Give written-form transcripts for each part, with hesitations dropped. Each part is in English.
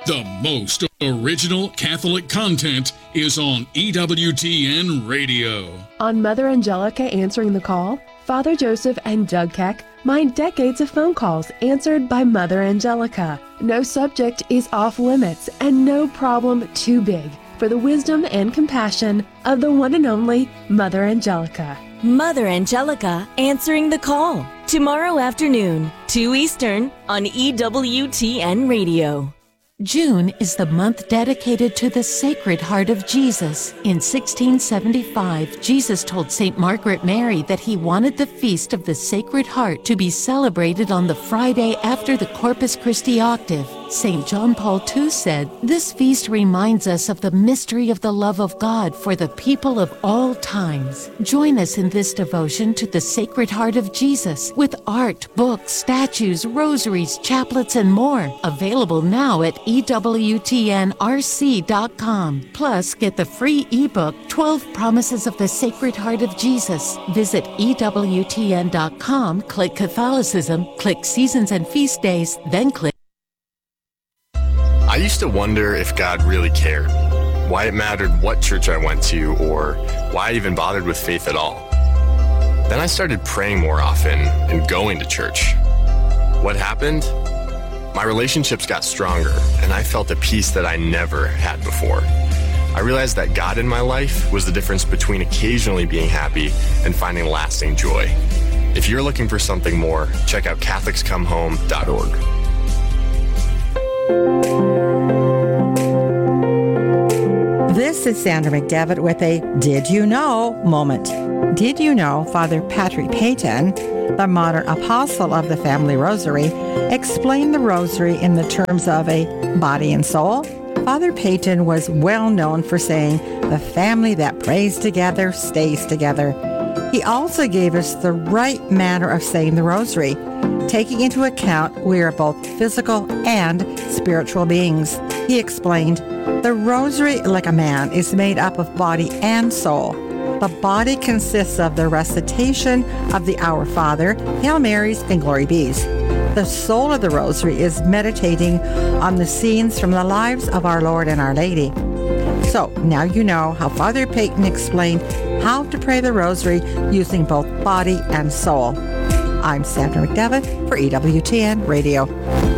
The most original Catholic content is on EWTN Radio. On Mother Angelica Answering the Call, Father Joseph and Doug Keck mine decades of phone calls answered by Mother Angelica. No subject is off limits and no problem too big for the wisdom and compassion of the one and only Mother Angelica. Mother Angelica Answering the Call, tomorrow afternoon, 2 Eastern, on EWTN Radio. June is the month dedicated to the Sacred Heart of Jesus. In 1675, Jesus told St. Margaret Mary that he wanted the Feast of the Sacred Heart to be celebrated on the Friday after the Corpus Christi octave. St. John Paul II said, "This feast reminds us of the mystery of the love of God for the people of all times." Join us in this devotion to the Sacred Heart of Jesus with art, books, statues, rosaries, chaplets, and more. Available now at EWTNRC.com. Plus, get the free ebook, 12 Promises of the Sacred Heart of Jesus. Visit EWTN.com, click Catholicism, click Seasons and Feast Days, then click. I used to wonder if God really cared, why it mattered what church I went to, or why I even bothered with faith at all. Then I started praying more often and going to church. What happened? My relationships got stronger, and I felt a peace that I never had before. I realized that God in my life was the difference between occasionally being happy and finding lasting joy. If you're looking for something more, check out CatholicsComeHome.org. This is Sandra McDevitt with a Did You Know moment. Did you know Father Patrick Peyton, the modern apostle of the Family Rosary, explained the Rosary in the terms of a body and soul? Father Peyton was well known for saying, "The family that prays together stays together." He also gave us the right manner of saying the Rosary, taking into account we are both physical and spiritual beings. He explained, "The Rosary, like a man, is made up of body and soul. The body consists of the recitation of the Our Father, Hail Marys, and Glory Bees. The soul of the Rosary is meditating on the scenes from the lives of our Lord and Our Lady." So now you know how Father Peyton explained how to pray the Rosary using both body and soul. I'm Sandra McDevitt for EWTN Radio.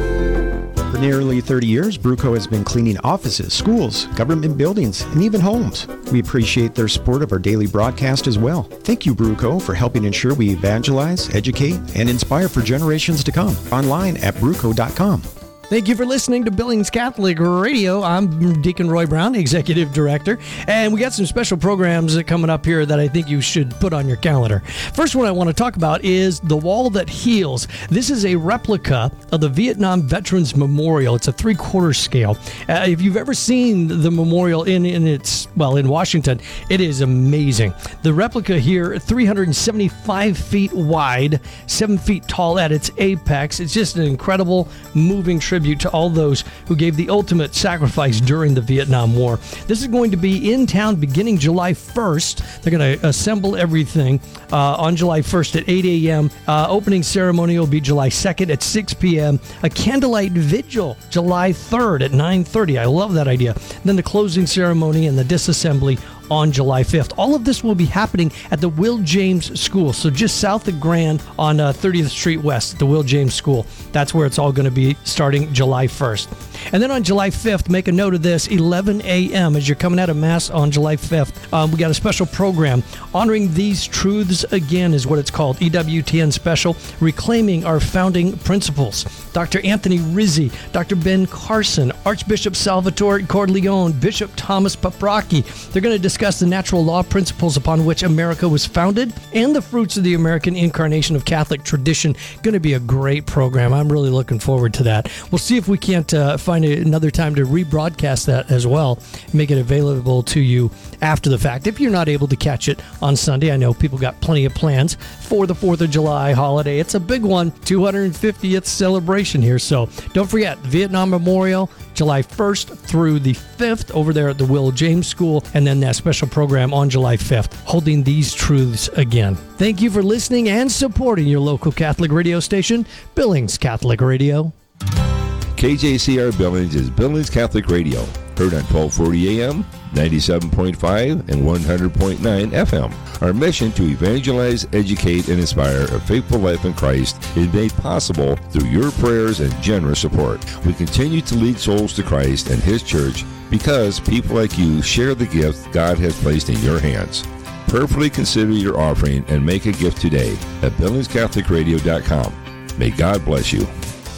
For nearly 30 years, Bruco has been cleaning offices, schools, government buildings, and even homes. We appreciate their support of our daily broadcast as well. Thank you, Bruco, for helping ensure we evangelize, educate, and inspire for generations to come. Online at bruco.com. Thank you for listening to Billings Catholic Radio. I'm Deacon Roy Brown, Executive Director, and we got some special programs coming up here that I think you should put on your calendar. First one I want to talk about is The Wall That Heals. This is a replica of the Vietnam Veterans Memorial. It's a 3/4 scale. If you've ever seen the memorial in Washington, it is amazing. The replica here, 375 feet wide, 7 feet tall at its apex. It's just an incredible, moving tribute to all those who gave the ultimate sacrifice during the Vietnam War. This is going to be in town beginning July 1st. They're going to assemble everything on July 1st at 8 a.m. Opening ceremony will be July 2nd at 6 p.m. A candlelight vigil July 3rd at 9:30. I love that idea. Then the closing ceremony and the disassembly on July 5th. All of this will be happening at the Will James School, so just south of Grand on 30th Street West at the Will James School. That's where it's all going to be starting July 1st. And then on July 5th, make a note of this, 11 a.m. as you're coming out of Mass on July 5th, we got a special program. Honoring These Truths Again is what it's called, EWTN Special, Reclaiming Our Founding Principles. Dr. Anthony Rizzi, Dr. Ben Carson, Archbishop Salvatore Corleone, Bishop Thomas Paprocki. They're going to discuss the natural law principles upon which America was founded and the fruits of the American incarnation of Catholic tradition. Going to be a great program. I'm really looking forward to that. We'll see if we can't find another time to rebroadcast that as well, make it available to you after the fact. If you're not able to catch it on Sunday, I know people got plenty of plans for the 4th of July holiday. It's a big one, 250th celebration here. So don't forget, Vietnam Memorial, July 1st through the 5th over there at the Will James School, and then that special program on July 5th, Holding These Truths Again. Thank you for listening and supporting your local Catholic radio station, Billings Catholic Radio. KJCR Billings is Billings Catholic Radio, heard on 1240 AM, 97.5, and 100.9 FM. Our mission to evangelize, educate, and inspire a faithful life in Christ is made possible through your prayers and generous support. We continue to lead souls to Christ and His church because people like you share the gift God has placed in your hands. Prayerfully consider your offering and make a gift today at BillingsCatholicRadio.com. May God bless you.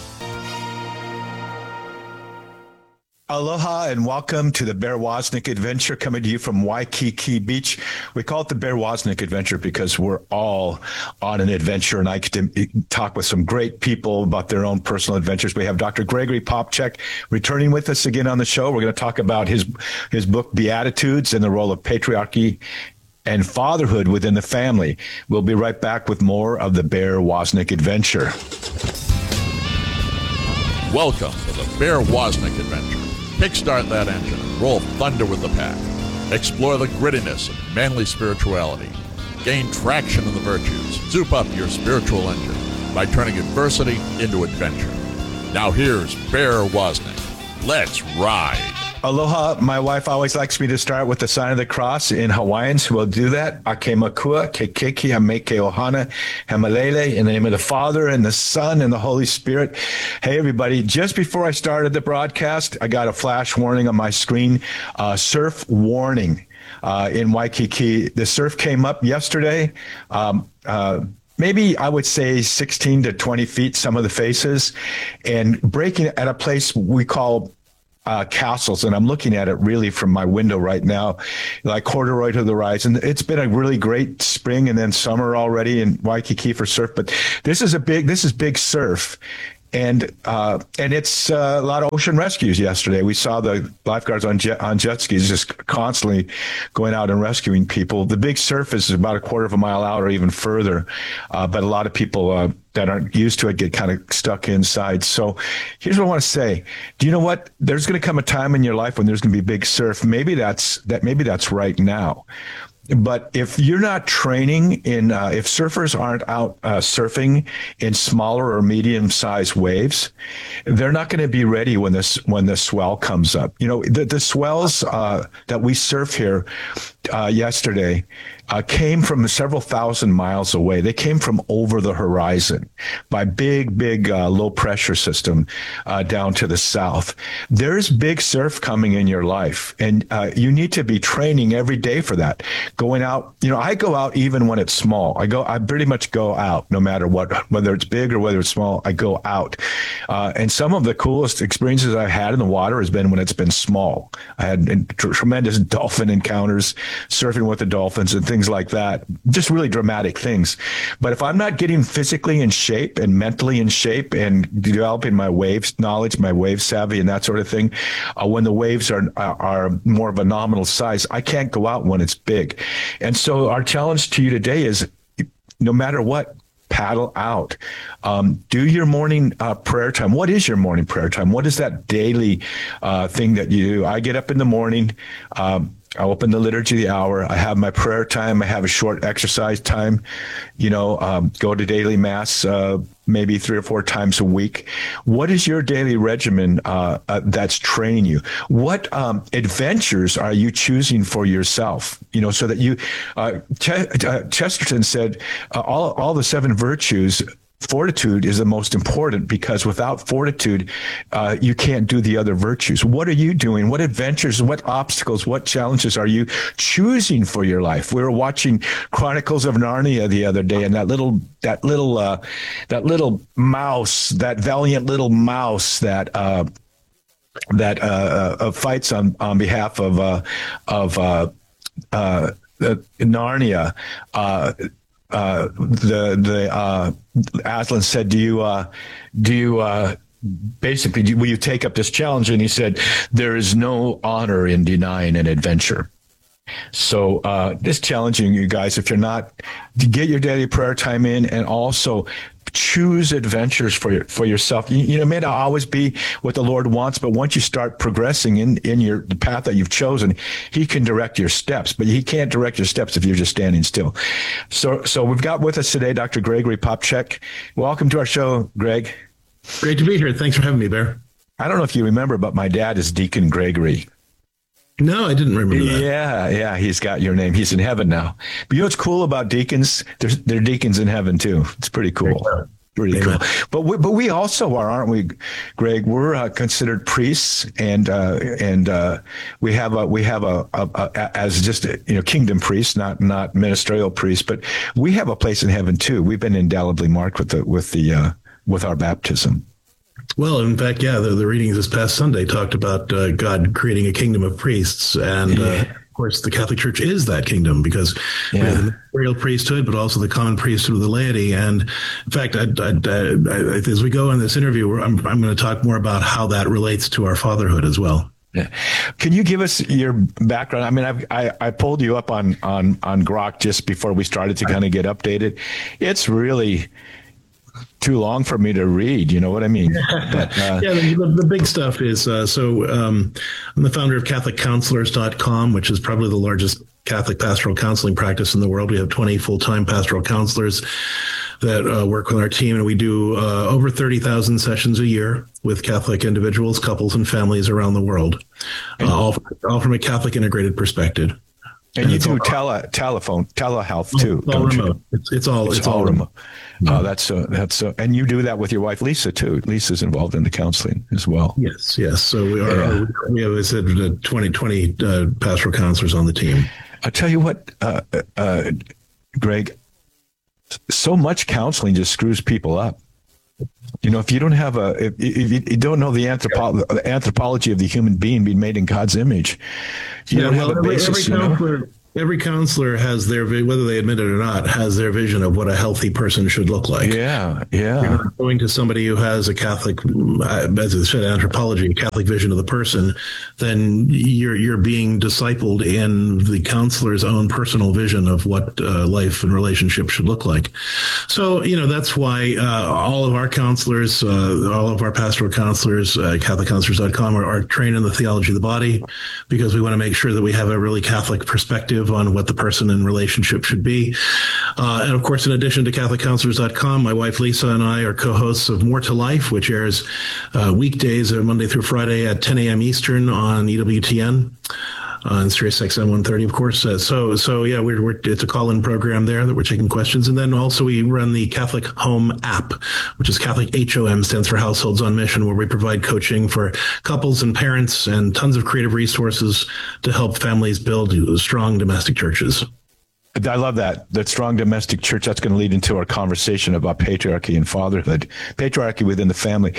Aloha and welcome to the Bear Wozniak Adventure, coming to you from Waikiki Beach. We call it the Bear Wozniak Adventure because we're all on an adventure, and I get to talk with some great people about their own personal adventures. We have Dr. Gregory Popcak returning with us again on the show. We're going to talk about his book, Beatitudes, and the role of patriarchy and fatherhood within the family. We'll be right back with more of the Bear Wozniak Adventure. Welcome to the Bear Wozniak Adventure. Kickstart that engine and roll thunder with the pack. Explore the grittiness of manly spirituality. Gain traction in the virtues. Soup up your spiritual engine by turning adversity into adventure. Now here's Bear Wozniak. Let's ride. Aloha. My wife always likes me to start with the sign of the cross in Hawaiian, so we'll do that. Ake makua, ke keiki, hameke ohana, hamalele, in the name of the Father and the Son and the Holy Spirit. Hey, everybody. Just before I started the broadcast, I got a flash warning on my screen, surf warning in Waikiki. The surf came up yesterday. Maybe I would say 16 to 20 feet, some of the faces, and breaking at a place we call castles, and I'm looking at it really from my window right now, like corduroy to the rise. And it's been a really great spring and then summer already in Waikiki for surf. But this is big surf. And it's a lot of ocean rescues yesterday. We saw the lifeguards on jet skis just constantly going out and rescuing people. The big surf is about a quarter of a mile out or even further. But a lot of people that aren't used to it get kind of stuck inside. So here's what I want to say. Do you know what? There's going to come a time in your life when there's going to be big surf. Maybe that's right now. But if you're not training in, if surfers aren't out surfing in smaller or medium-sized waves, they're not going to be ready when the swell comes up. You know, the swells that we surf here yesterday came from several thousand miles away. They came from over the horizon by big low pressure system down to the south. There's big surf coming in your life, and you need to be training every day for that. Going out, you know, I go out even when it's small. I pretty much go out no matter what, whether it's big or whether it's small, I go out. And some of the coolest experiences I've had in the water has been when it's been small. I had tremendous dolphin encounters, surfing with the dolphins and things like that, just really dramatic things. But if I'm not getting physically in shape and mentally in shape and developing my waves knowledge, my wave savvy and that sort of thing, when the waves are more of a nominal size, I can't go out when it's big. And so our challenge to you today is, no matter what, paddle out. Do your morning prayer time. What is your morning prayer time? What is that daily thing that you do? I get up in the morning. I open the liturgy of the hour. I have my prayer time. I have a short exercise time. You know, go to daily mass maybe 3 or 4 times a week. What is your daily regimen that's training you? What adventures are you choosing for yourself? You know, so that you, Chesterton said, all the 7 virtues, fortitude is the most important, because without fortitude, you can't do the other virtues. What are you doing? What adventures, what obstacles, what challenges are you choosing for your life? We were watching Chronicles of Narnia the other day, and that little mouse, that valiant little mouse that fights on behalf of Narnia. Aslan said, will you take up this challenge? And he said, there is no honor in denying an adventure. So just challenging you guys, if you're not, to get your daily prayer time in, and also choose adventures for yourself. You know, it may not always be what the Lord wants, but once you start progressing in the path that you've chosen, He can direct your steps. But He can't direct your steps if you're just standing still. So we've got with us today Dr. Gregory Popcak. Welcome to our show, Greg. Great to be here. Thanks for having me, Bear. I don't know if you remember, but my dad is Deacon Gregory. No, I didn't remember that. Yeah, he's got your name. He's in heaven now. But you know what's cool about deacons? They're deacons in heaven too. It's pretty cool. Pretty cool. But we also are, aren't we, Greg? We're considered priests, and we have a as just kingdom priests, not ministerial priests, but we have a place in heaven too. We've been indelibly marked with our baptism. Well, in fact, the readings this past Sunday talked about God creating a kingdom of priests, and of course, the Catholic Church is that kingdom because we have the imperial priesthood, but also the common priesthood of the laity. And in fact, as we go in this interview, I'm going to talk more about how that relates to our fatherhood as well. Yeah. Can you give us your background? I mean, I pulled you up on Grok just before we started to kind of get updated. It's really too long for me to read, you know what I mean? But, the big stuff is, I'm the founder of CatholicCounselors.com, which is probably the largest Catholic pastoral counseling practice in the world. We have 20 full-time pastoral counselors that work with our team, and we do over 30,000 sessions a year with Catholic individuals, couples, and families around the world, all from a Catholic integrated perspective. And you do telehealth too. It's all remote. It's all remote. Oh, that's so. And you do that with your wife, Lisa, too. Lisa's involved in the counseling as well. Yes. So we have, as I said, 20 pastoral counselors on the team. I'll tell you what, Greg, so much counseling just screws people up. If you don't have if you don't know the anthropology of the human being being made in God's image, you don't have a basis. Every counselor has their, whether they admit it or not, has their vision of what a healthy person should look like. Yeah. You're going to somebody who has a Catholic, as I said, anthropology, a Catholic vision of the person, then you're being discipled in the counselor's own personal vision of what life and relationship should look like. So, that's why all of our counselors, all of our pastoral counselors, CatholicCounselors.com, are trained in the theology of the body, because we want to make sure that we have a really Catholic perspective on what the person in relationship should be. And of course, in addition to CatholicCounselors.com, my wife Lisa and I are co-hosts of More to Life, which airs weekdays, Monday through Friday at 10 a.m. Eastern on EWTN. On Sirius XM 130, of course. It's a call-in program there that we're taking questions. And then also we run the Catholic Home app, which is Catholic HOM, stands for Households on Mission, where we provide coaching for couples and parents and tons of creative resources to help families build strong domestic churches. I love that strong domestic church. That's going to lead into our conversation about patriarchy and fatherhood, patriarchy within the family.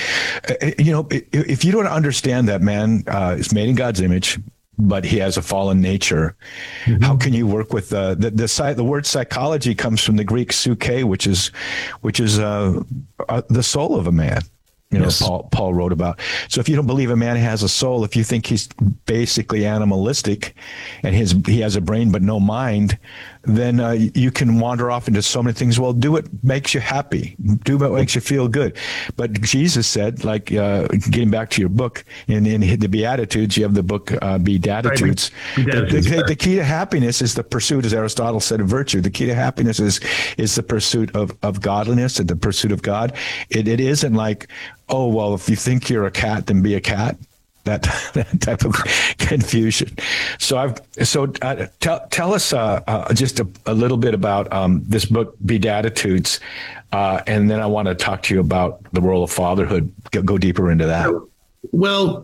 If you don't understand that man is made in God's image, but he has a fallen nature. Mm-hmm. How can you work with the word psychology comes from the Greek psyche, which is the soul of a man. Yes. Paul wrote about. So if you don't believe a man has a soul, if you think he's basically animalistic and he has a brain but no mind, then you can wander off into so many things. Well, do what makes you happy. Do what makes you feel good. But Jesus said, like getting back to your book, in the Beatitudes, you have the book Beatitudes. The key to happiness is the pursuit, as Aristotle said, of virtue. The key to happiness is the pursuit of godliness and the pursuit of God. It isn't like, oh, well, if you think you're a cat, then be a cat. That type of confusion. So tell us just a little bit about this book, Beatitudes, and then I want to talk to you about the role of fatherhood. Go deeper into that. Well,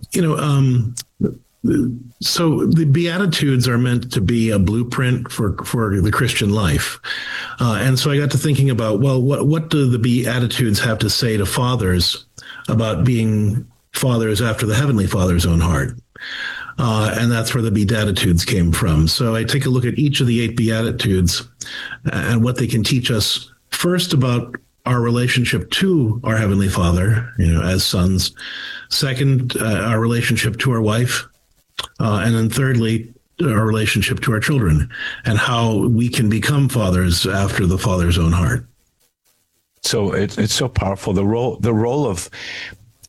so the Beatitudes are meant to be a blueprint for the Christian life. And so I got to thinking about, well, what do the Beatitudes have to say to fathers about being fathers after the Heavenly Father's own heart? And that's where the Beatitudes came from. So I take a look at each of the 8 Beatitudes and what they can teach us, first about our relationship to our Heavenly Father, as sons. Second, our relationship to our wife. And then thirdly, our relationship to our children and how we can become fathers after the Father's own heart. So it's so powerful. The role of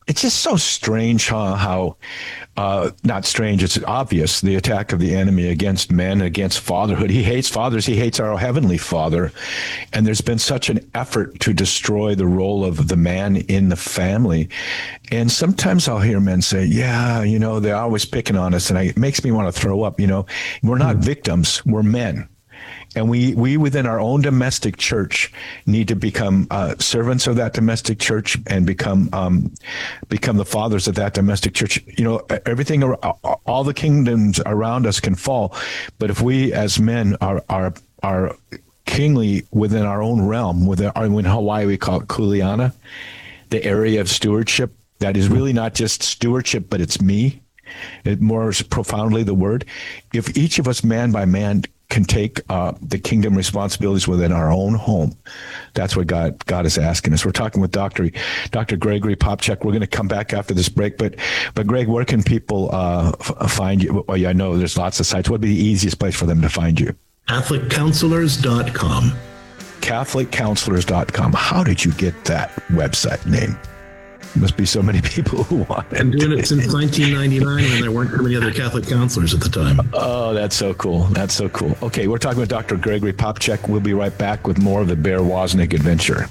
it's just so strange how not strange, it's obvious, the attack of the enemy against men, against fatherhood. He hates fathers. He hates our Heavenly Father. And there's been such an effort to destroy the role of the man in the family. And sometimes I'll hear men say, yeah, they're always picking on us. And it makes me want to throw up. We're not victims. We're men. And we within our own domestic church need to become servants of that domestic church and become the fathers of that domestic church. Everything, all the kingdoms around us can fall, but if we as men are kingly within our own realm, in Hawaii we call it kuleana, the area of stewardship that is really not just stewardship, but it's me. More profoundly, the word. If each of us, man by man, can take the kingdom responsibilities within our own home, that's what God is asking us. We're talking with Dr. Gregory Popcak. We're going to come back after this break, but Greg, where can people find you? Well, I know there's lots of sites. What would be the easiest place for them to find you? CatholicCounselors.com. CatholicCounselors.com. How did you get that website name? Must be so many people who want it. I've been doing it since 1999 when there weren't too many other Catholic counselors at the time. Oh, that's so cool. That's so cool. Okay, we're talking with Dr. Gregory Popcak. We'll be right back with more of the Bear Wozniak adventure.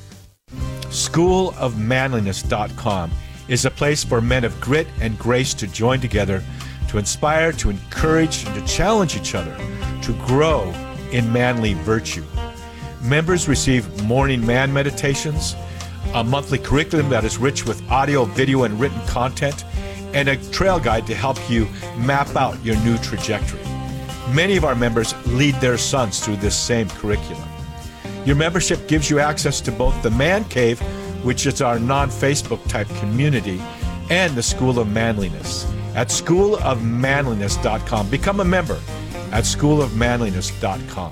SchoolofManliness.com is a place for men of grit and grace to join together, to inspire, to encourage, and to challenge each other to grow in manly virtue. Members receive morning man meditations, a monthly curriculum that is rich with audio, video, and written content, and a trail guide to help you map out your new trajectory. Many of our members lead their sons through this same curriculum. Your membership gives you access to both the Man Cave, which is our non-Facebook type community, and the School of Manliness at schoolofmanliness.com. Become a member at schoolofmanliness.com.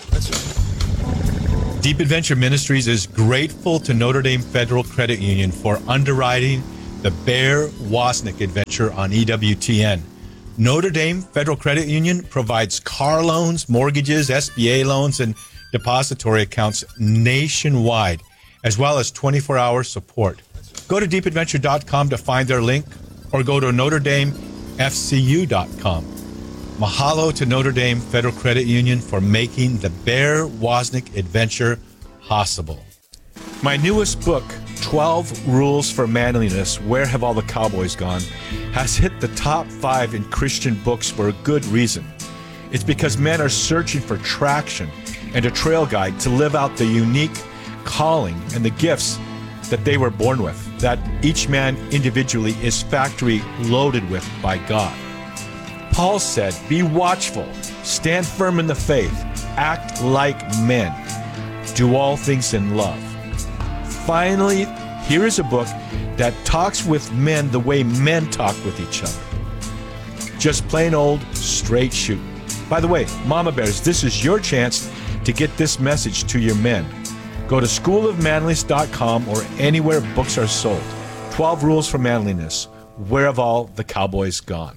Deep Adventure Ministries is grateful to Notre Dame Federal Credit Union for underwriting the Bear Wozniak adventure on EWTN. Notre Dame Federal Credit Union provides car loans, mortgages, SBA loans, and depository accounts nationwide, as well as 24-hour support. Go to deepadventure.com to find their link, or go to NotreDameFCU.com. Mahalo to Notre Dame Federal Credit Union for making the Bear Wozniak adventure possible. My newest book, 12 Rules for Manliness, Where Have All the Cowboys Gone?, has hit the top 5 in Christian books for a good reason. It's because men are searching for traction and a trail guide to live out the unique calling and the gifts that they were born with, that each man individually is factory loaded with by God. Paul said, be watchful, stand firm in the faith, act like men, do all things in love. Finally, here is a book that talks with men the way men talk with each other. Just plain old straight shooting. By the way, Mama Bears, this is your chance to get this message to your men. Go to schoolofmanliness.com or anywhere books are sold. 12 Rules for Manliness. Where have all the cowboys gone?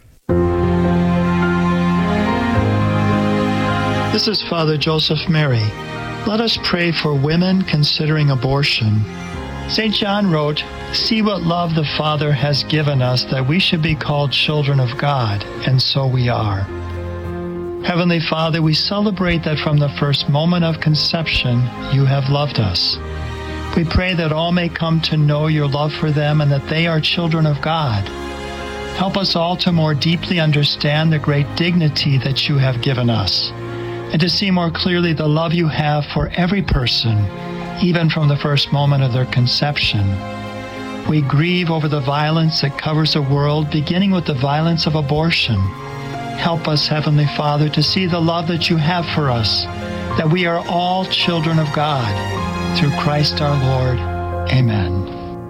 This is Father Joseph Mary. Let us pray for women considering abortion. St. John wrote, "See what love the Father has given us that we should be called children of God, and so we are." Heavenly Father, we celebrate that from the first moment of conception, you have loved us. We pray that all may come to know your love for them and that they are children of God. Help us all to more deeply understand the great dignity that you have given us, and to see more clearly the love you have for every person, even from the first moment of their conception. We grieve over the violence that covers the world, beginning with the violence of abortion. Help us, Heavenly Father, to see the love that you have for us, that we are all children of God. Through Christ our Lord. Amen.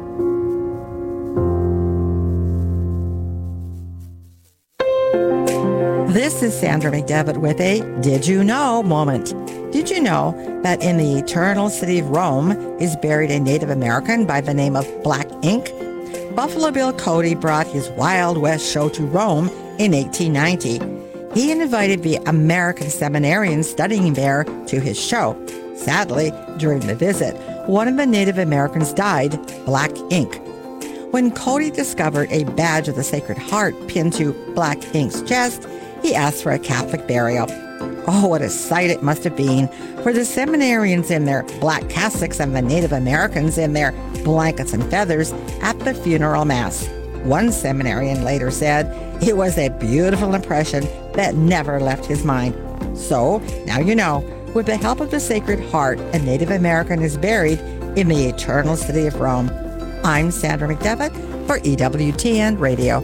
This is Sandra McDevitt with a Did You Know moment. Did you know that in the eternal city of Rome is buried a Native American by the name of Black Ink? Buffalo Bill Cody brought his Wild West show to Rome in 1890. He invited the American seminarians studying there to his show. Sadly, during the visit, one of the Native Americans died, Black Ink. When Cody discovered a badge of the Sacred Heart pinned to Black Ink's chest, he asked for a Catholic burial. Oh, what a sight it must have been for the seminarians in their black cassocks and the Native Americans in their blankets and feathers at the funeral mass. One seminarian later said it was a beautiful impression that never left his mind. So, now you know, with the help of the Sacred Heart, a Native American is buried in the eternal city of Rome. I'm Sandra McDevitt for EWTN Radio.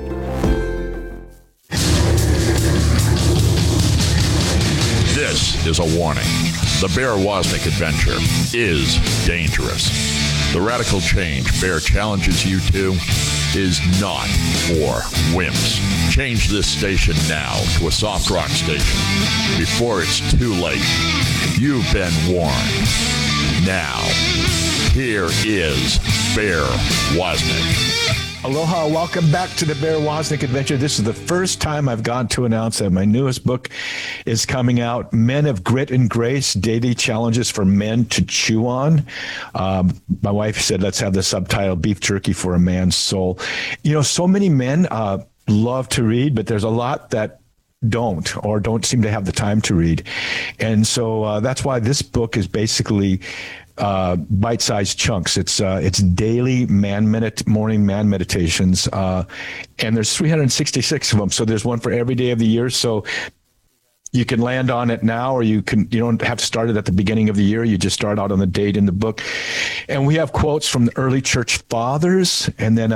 This is a warning. The Bear Wozniak adventure is dangerous. The radical change Bear challenges you to is not for wimps. Change this station now to a soft rock station before it's too late. You've been warned. Now, here is Bear Wozniak. Aloha, welcome back to the Bear Wozniak Adventure. This is the first time I've gone to announce that my newest book is coming out, Men of Grit and Grace, Daily Challenges for Men to Chew On. My wife said, let's have the subtitle, Beef Jerky for a Man's Soul. You know, so many men love to read, but there's a lot that don't seem to have the time to read. And so that's why this book is basically bite-sized chunks. It's daily morning man meditations, and there's 366 of them. So there's one for every day of the year. So you can land on it now, or you don't have to start it at the beginning of the year. You just start out on the date in the book. And we have quotes from the early church fathers, and then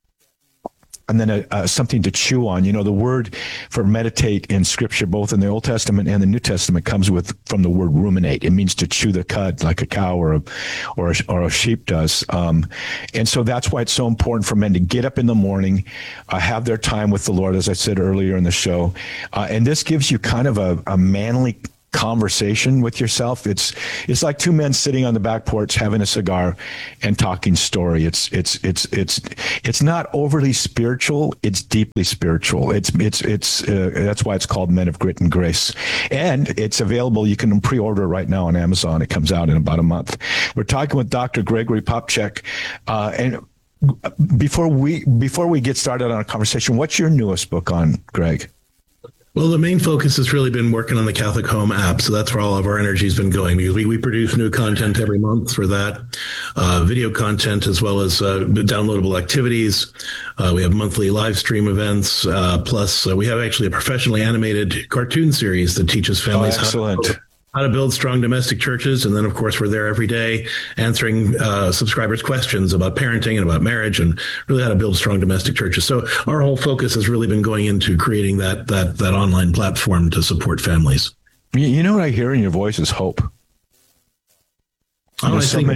something to chew on. You know, the word for meditate in Scripture, both in the Old Testament and the New Testament, comes from the word ruminate. It means to chew the cud like a cow or a sheep does. And so that's why it's so important for men to get up in the morning, have their time with the Lord, as I said earlier in the show. And this gives you kind of a manly conversation with yourself. It's like two men sitting on the back porch having a cigar and talking story. It's not overly spiritual. It's deeply spiritual. That's why it's called Men of Grit and Grace. And it's available. You can pre-order right now on Amazon. It comes out in about a month. We're talking with Dr. Gregory Popcak. And before we get started on a conversation, what's your newest book on, Greg? Well, the main focus has really been working on the Catholic Home app. So that's where all of our energy has been going, because we produce new content every month for that, video content, as well as downloadable activities. We have monthly live stream events. Plus, we have actually a professionally animated cartoon series that teaches families how to build strong domestic churches. And then, of course, we're there every day answering subscribers' questions about parenting and about marriage and really how to build strong domestic churches. So our whole focus has really been going into creating that online platform to support families. You know what I hear in your voice is hope. Oh, I think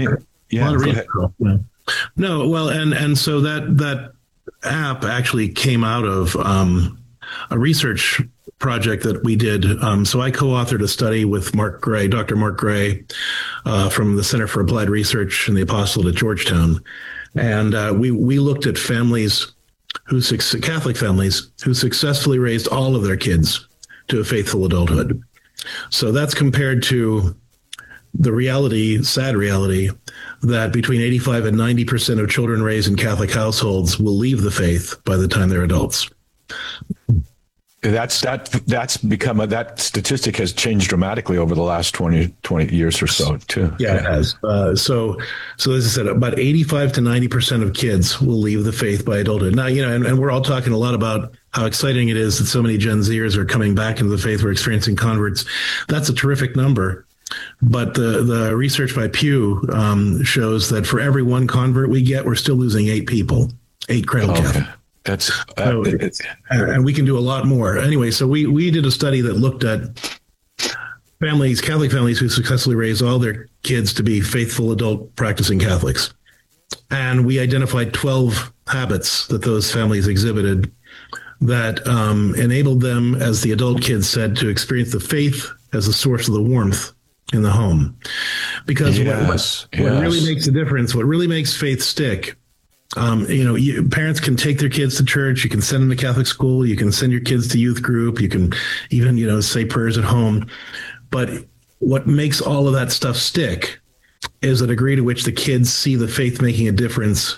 No, well, and so that app actually came out of a research project that we did. So I co-authored a study with Dr. Mark Gray, from the Center for Applied Research and the Apostolate at Georgetown. And we looked at Catholic families who successfully raised all of their kids to a faithful adulthood. So that's compared to the sad reality, that between 85 and 90% of children raised in Catholic households will leave the faith by the time they're adults. That statistic has changed dramatically over the last 20 years or so too. Yeah, it has. So as I said, about 85 to 90% of kids will leave the faith by adulthood. Now, and we're all talking a lot about how exciting it is that so many Gen Zers are coming back into the faith. We're experiencing converts. That's a terrific number. But the research by Pew shows that for every one convert we get, we're still losing 8 people, 8 cradle Catholics. And we can do a lot more. Anyway, so we did a study that looked at Catholic families who successfully raised all their kids to be faithful adult practicing Catholics. And we identified 12 habits that those families exhibited that enabled them, as the adult kids said, to experience the faith as a source of the warmth in the home. Because what really makes a difference, what really makes faith stick, parents can take their kids to church. You can send them to Catholic school. You can send your kids to youth group. You can even, say prayers at home. But what makes all of that stuff stick is the degree to which the kids see the faith making a difference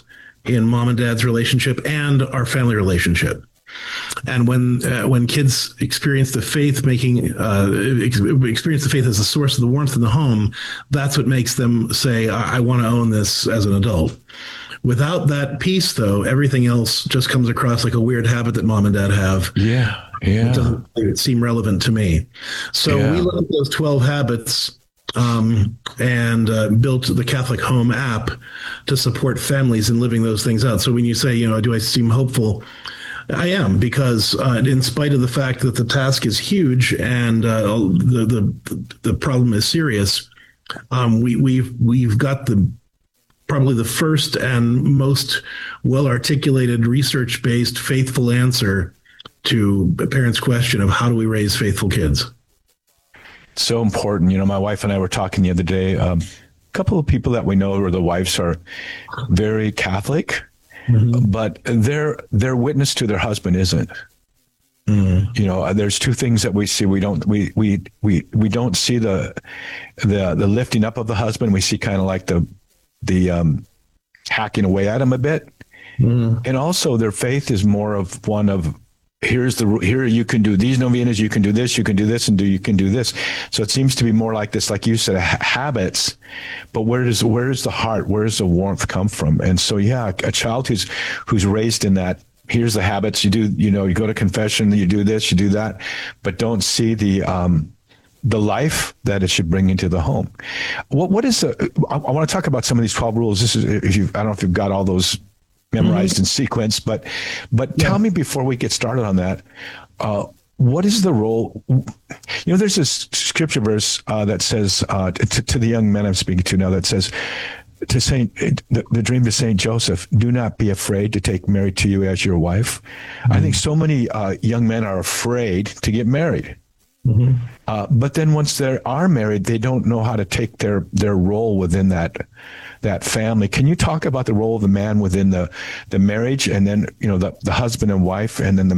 in mom and dad's relationship and our family relationship. And when kids experience the faith experience the faith as the source of the warmth in the home, that's what makes them say, I want to own this as an adult. Without that piece, though, everything else just comes across like a weird habit that mom and dad have. Yeah. It doesn't seem relevant to me. So we looked at those 12 habits and built the Catholic Home app to support families in living those things out. So when you say, do I seem hopeful? I am, because in spite of the fact that the task is huge and the problem is serious, we've got probably the first and most well-articulated, research-based, faithful answer to a parent's question of how do we raise faithful kids. So important. My wife and I were talking the other day. A couple of people that we know where the wives are very Catholic, but their witness to their husband isn't. There's two things that we see. We don't see the lifting up of the husband. We see kind of like the hacking away at him a bit. And also their faith is more of one of, here you can do these novenas, you can do this, and you can do this. So it seems to be more like this, like you said, habits. But where does the heart, where does the warmth come from? And so, a child who's raised in that, here's the habits you do. You go to confession, you do this, you do that, but don't see the life that it should bring into the home. What is I want to talk about some of these 12 rules. This is, I don't know if you've got all those memorized in sequence, but tell me before we get started on that, what is the role? There's this scripture verse that says to the young men I'm speaking to now, that says to the dream to Saint Joseph, do not be afraid to take Mary to you as your wife. I think so many young men are afraid to get married. But then once they are married, they don't know how to take their role within that family. Can you talk about the role of the man within the marriage, and then the husband and wife, and then the